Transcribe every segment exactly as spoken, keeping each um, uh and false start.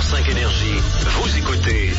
neuf cinq Énergie, vous écoutez...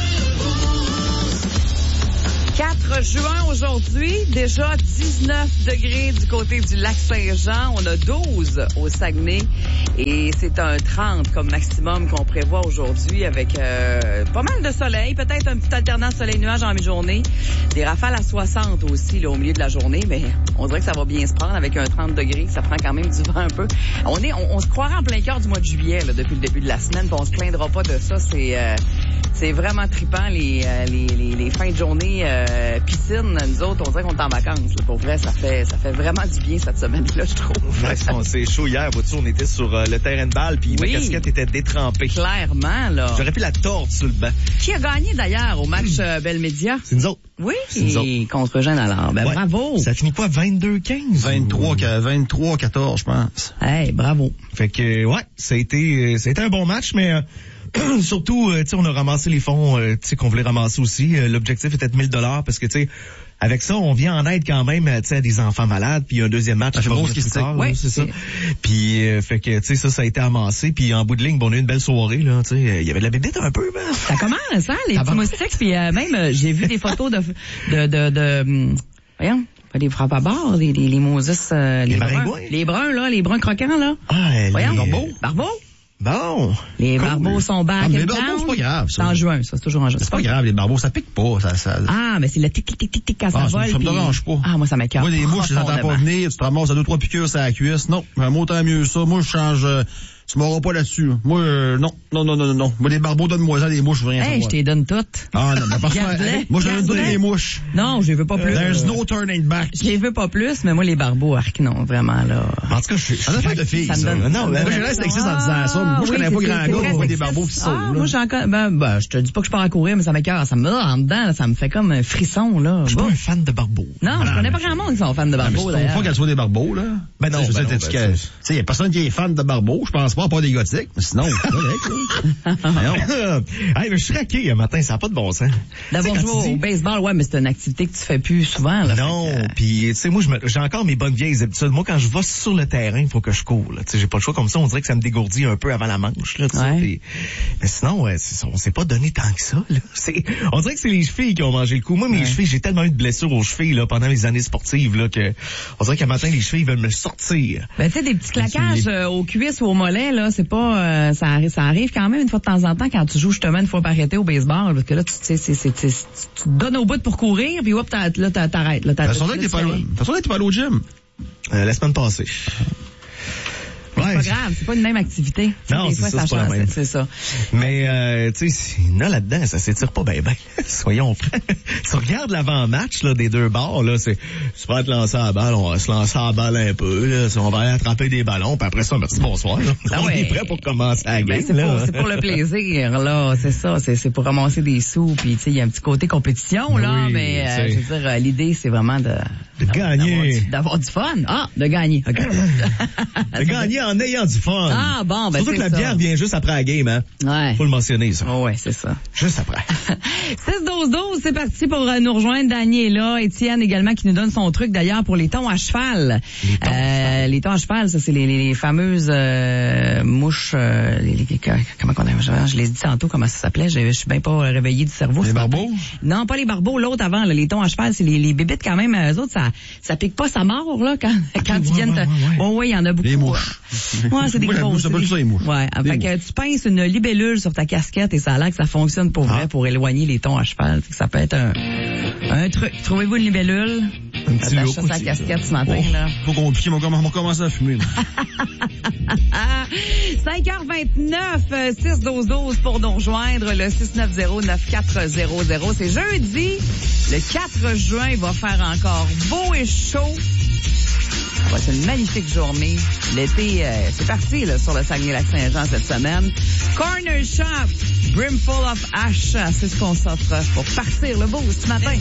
quatre juin aujourd'hui, déjà dix-neuf degrés du côté du lac Saint-Jean. On a douze au Saguenay et c'est un trente comme maximum qu'on prévoit aujourd'hui avec euh, pas mal de soleil, peut-être un petit alternance soleil-nuage en mi-journée. Des rafales à soixante aussi là, au milieu de la journée, mais on dirait que ça va bien se prendre avec un trente degrés. Ça prend quand même du vent un peu. On est, on, on se croirait en plein cœur du mois de juillet là, depuis le début de la semaine, puis on se plaindra pas de ça. C'est... Euh, C'est vraiment trippant, les, euh, les, les, les fins de journée euh, piscine. Nous autres, on dirait qu'on est en vacances. Là. Pour vrai, ça fait ça fait vraiment du bien cette semaine-là, je trouve. Ouais, c'est chaud hier. Vois-tu, on était sur euh, le terrain de balle, puis oui, ma casquette était détrempée. Clairement, là. J'aurais pu la tordre sur le banc. Qui a gagné, d'ailleurs, au match euh, Bell Media? C'est nous autres. Oui, c'est nous autres. Contre Jeanne Allard. Ben, ouais. Bravo. Ça finit quoi, vingt-deux quinze? vingt-trois quatorze, je pense. Hey, bravo. Fait que, ouais, ça a été, ça a été un bon match, mais... Euh, surtout, euh, tu sais, on a ramassé les fonds, euh, tu sais, qu'on voulait ramasser aussi. Euh, l'objectif était de mille dollars parce que, tu sais, avec ça, on vient en aide quand même, tu sais, à des enfants malades. Puis un deuxième match, ça fait bon ce qui se tard, ouais, c'est ça. Puis, euh, fait que, tu sais, ça, ça a été amassé. Puis en bout de ligne, bon, on a eu une belle soirée, là. Tu sais, il y avait de la bébête un peu, ben. Ça commence, hein, les petits moustiques. Puis euh, même, euh, j'ai vu des photos de, de, de, de, hum, voyons. Les frappes à bord, les, les, les Moses, euh, les, les bruns. Les bruns, là, les bruns croquants, là. Ah, voyons. Les barbeaux. Barbeaux. Bon. Les cool. Barbeaux sont back. Ah, mais les barbeaux, c'est pas grave, ça. C'est en juin, ça, c'est toujours en juin. C'est pas grave, les barbeaux, ça pique pas, ça, ça... Ah, mais c'est le tic, tic, tic, tic, tic, quand ah, ça vole. Ça me dérange pas. Ah, moi, ça m'écoeure. Moi, les mouches, je les entends pas venir, tu te ramasses à deux, trois piqûres sur la cuisse. Non, moi, tant mieux ça. Moi, je change, euh, tu m'auras pas là-dessus. Moi, euh, non, non, non, non, non. Moi, les barbeaux, donne-moi ça, les mouches, je veux rien hey, savoir. je t'es donne toutes. Ah, non, mais parfait. Moi, je vais donner les mouches. Non, je les veux pas plus. There's no turning back. Je les veux pas plus, mais moi, les barbeaux, arc, non, vraiment, là. En tout cas, je suis... Ça doit faire de filles, ça. ça. Me donne... Non, mais moi, je reste sexiste en disant ça. Moi, je connais pas grand gars, je vois des barbeaux qui sautent. Ah, moi, j'ai encore, ben, ben, je te dis pas que je pars à courir, mais ça m'écoeure. Ça me met en dedans, là, ça me fait comme un frisson, là. Je suis pas un fan de barbeaux. Non, je connais pas grand monde qui sont fans de barbeaux, d'ailleurs. Il faut qu'elle soit des barbeaux, là. Ben non, tu sais, il y a personne qui est fan de barbeaux. Je pense pas, pas des gothiques. Sinon, c'est correct. Hey, mais je suis raqué un matin, ça n'a pas de bon sens. D'abord, jouer au baseball, ouais, mais c'est une activité que tu fais plus souvent, là. Non, puis tu sais, moi, j'ai encore mes bonnes vieilles habitudes. Moi, quand je vais sur le terrain, il faut que je cours, là. Tu sais, j'ai pas le choix comme ça. On dirait que ça me dégourdit un peu avant la manche, là. Ouais. Pis, mais sinon, ouais, on s'est pas donné tant que ça, là. C'est, on dirait que c'est les chevilles qui ont mangé le coup. Moi, mes ouais. chevilles, j'ai tellement eu de blessures aux chevilles, là, pendant les années sportives, là, que on dirait qu'à matin, les chevilles veulent me sortir. Ben, tu sais, des petits claquages euh, aux cuisses ou aux mollets, là, c'est pas, euh, ça arrive, ça arrive quand même une fois de temps en temps quand tu joues justement une fois par été au baseball, parce que là, tu sais, c'est, c'est, tu te donnes au bout pour courir, puis hop, là, t'arrêtes, là, t'arrêtes. De toute façon, t'es pas allé au gym. Euh, la semaine passée. Ouais. C'est pas grave, c'est pas une même activité. Non, c'est, fois, ça, ça c'est pas la même. C'est ça. Mais, euh, tu sais, là, là-dedans, ça s'étire pas bien, ben. Soyons francs. Tu regardes l'avant-match, là, des deux bords, là, c'est, tu vas te lancer à la balle, on va se lancer à la balle un peu, là, on va aller attraper des ballons, puis après ça, merci, bonsoir, là. Ah on ouais. est prêt pour commencer à la game, ben, c'est là. Pour, c'est pour le plaisir, là, c'est ça, c'est, c'est pour ramasser des sous, puis tu sais, il y a un petit côté compétition, là, oui, mais, euh, je veux dire, l'idée, c'est vraiment de... De gagner. D'avoir du, d'avoir du fun. Ah, de gagner. Okay. De gagner en ayant du fun. Ah, bon, ben, surtout que la ça. bière vient juste après la game, hein. Ouais. Faut le mentionner, ça. Oh, ouais, c'est ça. Juste après. six douze douze, c'est parti pour euh, nous rejoindre. Daniel est là. Étienne également qui nous donne son truc, d'ailleurs, pour les tons à cheval. Les tons, euh, les tons à cheval, ça, c'est les, les, les fameuses euh, mouches, euh, les, les, comment on a, je les ai dit tantôt, comment ça s'appelait. Je, je suis bien pas réveillé du cerveau. Les barbeaux? Non, pas les barbeaux. L'autre avant, là, les tons à cheval, c'est les, les bébites quand même. Eux autres, ça, ça pique pas sa mort, là, quand, quand ils viennent. Ouais, ouais, ouais, ouais, il y en a beaucoup. Les mouches. Ouais, c'est des grosses. Ouais, fait que tu pinces une libellule sur ta casquette et ça a l'air que ça fonctionne pour vrai, ah. pour éloigner les tons à cheval. Fait que ça peut être un, un truc. Trouvez-vous une libellule? Un petit attache ça à sa casquette ce matin, oh, là. Faut compliqué, on va commencer à fumer, cinq heures vingt-neuf, six douze douze pour nous rejoindre, le six neuf zéro neuf quatre zéro zéro. C'est jeudi, le quatre juin, il va faire encore beau et chaud. Ça va être une magnifique journée. L'été, euh, c'est parti là, sur le Saguenay-Lac-Saint-Jean cette semaine. Corner Shop, Brimful of Ash, c'est ce qu'on s'offre pour partir le beau ce matin.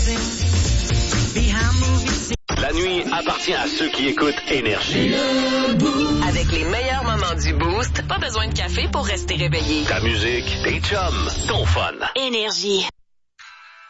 La nuit appartient à ceux qui écoutent Énergie. Avec les meilleurs moments du Boost, pas besoin de café pour rester réveillé. Ta musique, tes chums, ton fun. Énergie.